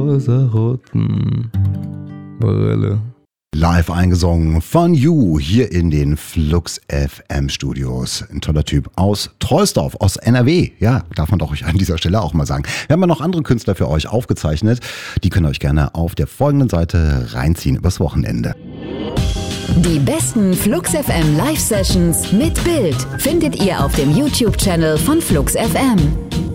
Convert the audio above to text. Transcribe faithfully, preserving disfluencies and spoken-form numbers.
rosa-roten Brille. Live eingesungen von You hier in den Flux F M Studios. Ein toller Typ aus Troisdorf, aus N R W. Ja, darf man doch euch an dieser Stelle auch mal sagen. Wir haben ja noch andere Künstler für euch aufgezeichnet. Die könnt ihr euch gerne auf der folgenden Seite reinziehen übers Wochenende. Die besten Flux F M Live Sessions mit Bild findet ihr auf dem YouTube-Channel von Flux F M.